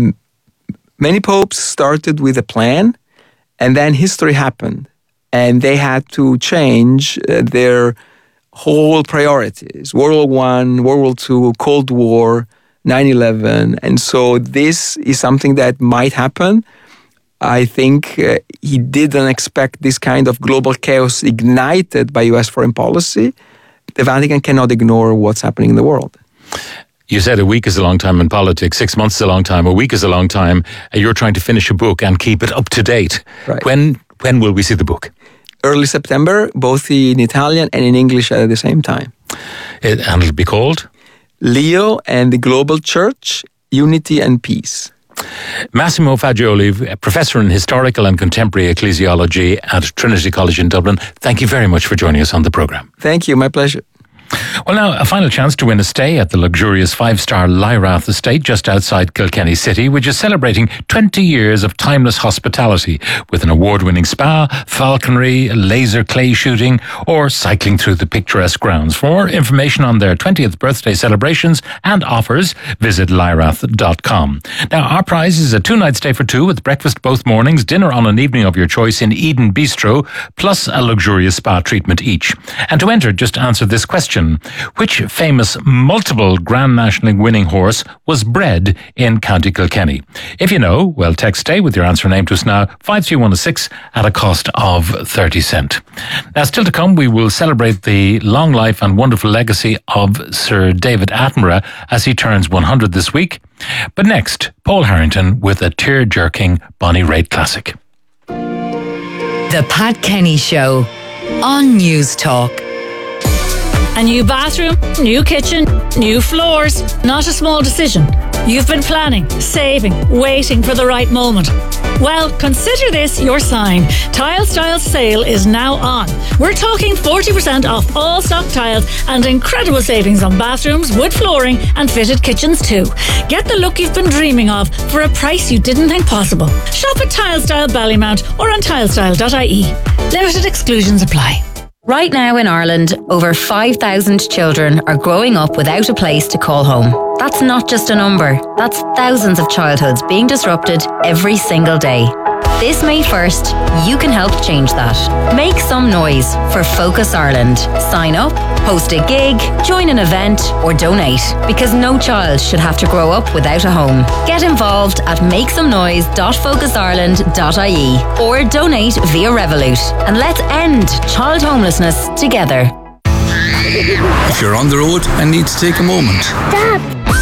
Many popes started with a plan, and then history happened, and they had to change their whole priorities. World War I, World War II, Cold War, 9/11. And so this is something that might happen. I think he didn't expect this kind of global chaos ignited by U.S. foreign policy. The Vatican cannot ignore what's happening in the world. You said a week is a long time in politics, 6 months is a long time, a week is a long time. You're trying to finish a book and keep it up to date. Right. When will we see the book? Early September, both in Italian and in English at the same time. And it'll be called? Leo and the Global Church, Unity and Peace. Massimo Fagioli, Professor in Historical and Contemporary Ecclesiology at Trinity College in Dublin, thank you very much for joining us on the programme. Thank you, my pleasure. Well, now, a final chance to win a stay at the luxurious 5-star Lyrath Estate just outside Kilkenny City, which is celebrating 20 years of timeless hospitality with an award-winning spa, falconry, laser clay shooting, or cycling through the picturesque grounds. For more information on their 20th birthday celebrations and offers, visit lyrath.com. Now, our prize is a 2-night stay for 2 with breakfast both mornings, dinner on an evening of your choice in Eden Bistro, plus a luxurious spa treatment each. And to enter, just answer this question. Which famous multiple Grand National winning horse was bred in County Kilkenny? If you know, well, text stay with your answer name to us now, 53106 at a cost of 30 cents. Now, still to come, we will celebrate the long life and wonderful legacy of Sir David Attenborough as he turns 100 this week. But next, Paul Harrington with a tear-jerking Bonnie Raitt classic. The Pat Kenny Show on News Talk. A new bathroom, new kitchen, new floors. Not a small decision. You've been planning, saving, waiting for the right moment. Well, consider this your sign. Tile Styles sale is now on. We're talking 40% off all stock tiles and incredible savings on bathrooms, wood flooring and fitted kitchens too. Get the look you've been dreaming of for a price you didn't think possible. Shop at Tile Style Ballymount or on tilestyle.ie. Limited exclusions apply. Right now in Ireland, over 5,000 children are growing up without a place to call home. That's not just a number. That's thousands of childhoods being disrupted every single day. This May 1st, you can help change that. Make some noise for Focus Ireland. Sign up, host a gig, join an event, or donate, because no child should have to grow up without a home. Get involved at makesomenoise.focusIreland.ie or donate via Revolut, and let's end child homelessness together. If you're on the road and need to take a moment. Stop!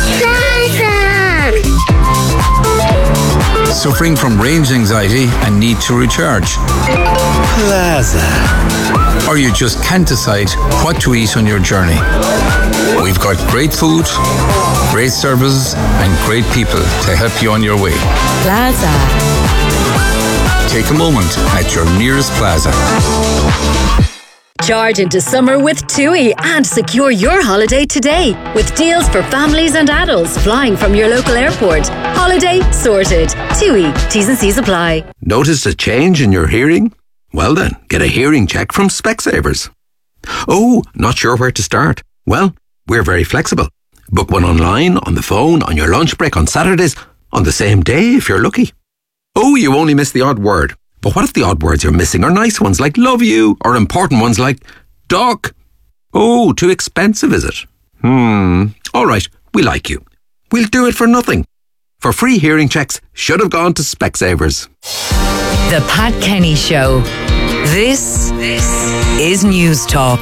Suffering from range anxiety and need to recharge. Plaza. Or you just can't decide what to eat on your journey. We've got great food, great services, and great people to help you on your way. Plaza. Take a moment at your nearest Plaza. Charge into summer with TUI and secure your holiday today with deals for families and adults flying from your local airport. Holiday sorted. TUI. T's and C's apply. Notice a change in your hearing? Well then, get a hearing check from Specsavers. Oh, not sure where to start? Well, we're very flexible. Book one online, on the phone, on your lunch break, on Saturdays, on the same day if you're lucky. Oh, you only missed the odd word. But what if the odd words you're missing are nice ones like love you or important ones like stock. Oh, too expensive, is it? All right, we like you. We'll do it for nothing. For free hearing checks, should have gone to Specsavers. The Pat Kenny Show. This is News Talk.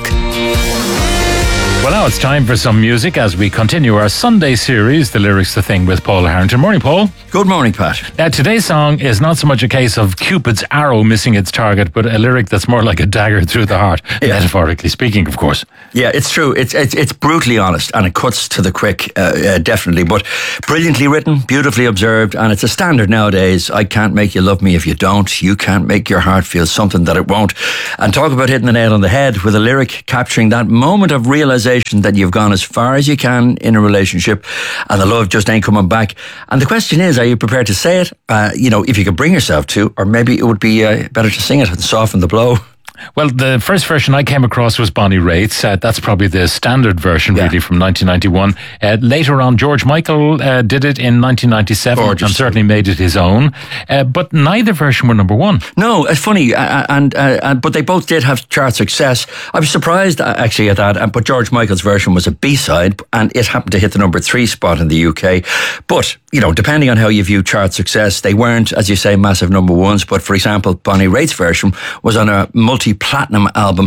Well, now it's time for some music as we continue our Sunday series, The Lyrics The Thing with Paul Harrington. Morning, Paul. Good morning, Pat. Today's song is not so much a case of Cupid's arrow missing its target, but a lyric that's more like a dagger through the heart, metaphorically speaking, of course. Yeah, it's true. It's brutally honest, and it cuts to the quick, definitely, but brilliantly written, beautifully observed, and it's a standard nowadays. I can't make you love me if you don't. You can't make your heart feel something that it won't. And talk about hitting the nail on the head with a lyric capturing that moment of realization that you've gone as far as you can in a relationship and the love just ain't coming back. And the question is, are you prepared to say it? If you could bring yourself to, or maybe it would be better to sing it and soften the blow. Well, the first version I came across was Bonnie Raitt's. That's probably the standard version, really, from 1991. Later on, George Michael did it in 1997 and certainly made it his own. But neither version were number one. No, it's funny, but they both did have chart success. I was surprised, actually, at that. But George Michael's version was a B-side, and it happened to hit the number 3 spot in the UK. But, depending on how you view chart success, they weren't, as you say, massive number ones. But, for example, Bonnie Raitt's version was on a multi-platinum album,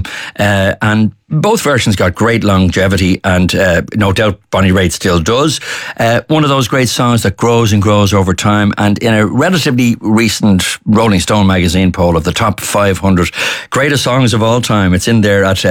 and both versions got great longevity, and no doubt Bonnie Raitt still does. One of those great songs that grows and grows over time, and in a relatively recent Rolling Stone magazine poll of the top 500 greatest songs of all time, it's in there at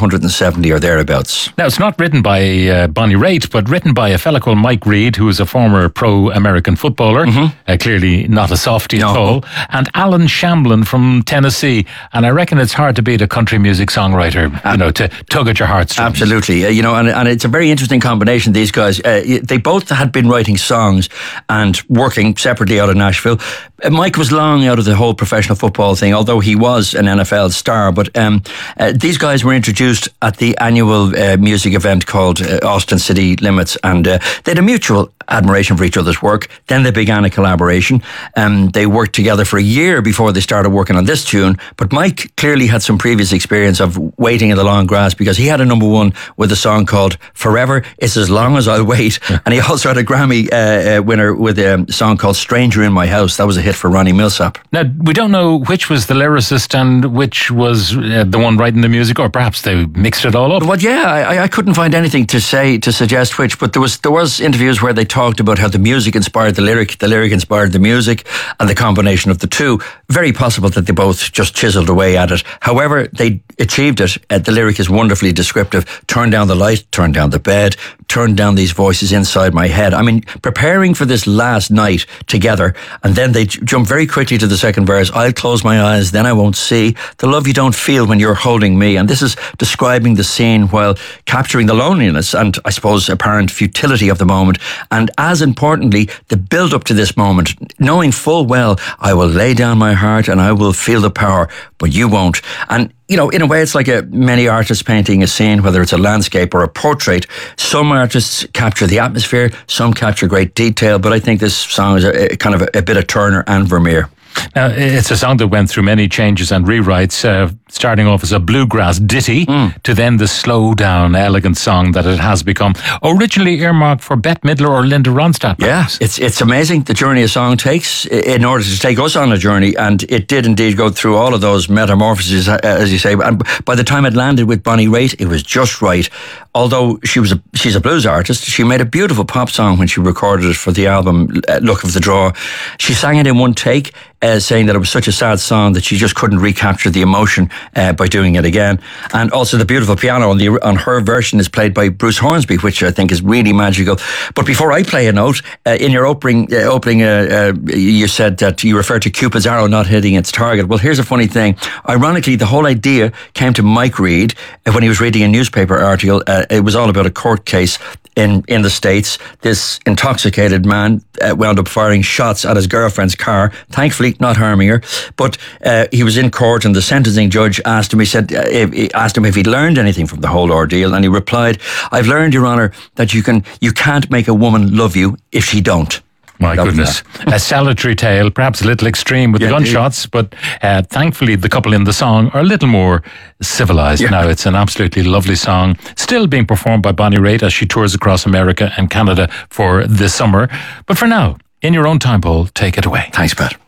370 or thereabouts. Now, it's not written by Bonnie Raitt, but written by a fella called Mike Reid, who is a former pro-American footballer, clearly not a softie at all, and Alan Shamblin from Tennessee. And I reckon it's hard to beat a country music songwriter, to tug at your heartstrings. Absolutely. And it's a very interesting combination, these guys. They both had been writing songs and working separately out of Nashville. Mike was long out of the whole professional football thing, although he was an NFL star. But these guys were introduced at the annual music event called Austin City Limits, and they had a mutual admiration for each other's work. Then they began a collaboration. They worked together for a year before they started working on this tune. But Mike clearly had some previous experience of waiting in the long grass, because he had a number one with a song called Forever It's As Long As I'll Wait. And he also had a Grammy winner with a song called Stranger in My House. That was a hit for Ronnie Millsap. Now, we don't know which was the lyricist and which was the one writing the music, or perhaps they mixed it all up. Well, yeah, I couldn't find anything to suggest which, but there was interviews where they talked about how the music inspired the lyric inspired the music, and the combination of the two. Very possible that they both just chiseled away at it. However, they achieved it. The lyric is wonderfully descriptive. Turn down the light, turn down the bed, turn down these voices inside my head. I mean, preparing for this last night together, and then they jump very quickly to the second verse. I'll close my eyes, then I won't see the love you don't feel when you're holding me. And this is describing the scene while capturing the loneliness and, I suppose, apparent futility of the moment. And as importantly, the build up to this moment, knowing full well, I will lay down my heart and I will feel the power, but you won't. And in a way, it's like many artists painting a scene, whether it's a landscape or a portrait. Some artists capture the atmosphere, some capture great detail, but I think this song is a kind of a bit of Turner and Vermeer. Now, it's a song that went through many changes and rewrites, starting off as a bluegrass ditty to then the slow down, elegant song that it has become, originally earmarked for Bette Midler or Linda Ronstadt. Yeah, it's amazing the journey a song takes in order to take us on a journey, and it did indeed go through all of those metamorphoses, as you say. And by the time it landed with Bonnie Raitt, it was just right. Although she's a blues artist, she made a beautiful pop song when she recorded it for the album Luck of the Draw. She sang it in one take, saying that it was such a sad song that she just couldn't recapture the emotion by doing it again. And also the beautiful piano on her version is played by Bruce Hornsby, which I think is really magical. But before I play a note, in your opening, you said that you referred to Cupid's arrow not hitting its target. Well, here's a funny thing. Ironically, the whole idea came to Mike Reid when he was reading a newspaper article. It was all about a court case in the States. This intoxicated man wound up firing shots at his girlfriend's car, thankfully not harming her. But he was in court, and the sentencing judge asked him if he'd learned anything from the whole ordeal, and he replied, "I've learned, Your Honour, that you can't make a woman love you if she don't." My goodness. A salutary tale, perhaps a little extreme with the gunshots, but thankfully the couple in the song are a little more civilized now. It's an absolutely lovely song, still being performed by Bonnie Raitt as she tours across America and Canada for this summer. But for now, in your own time, Paul, take it away. Thanks, Pat.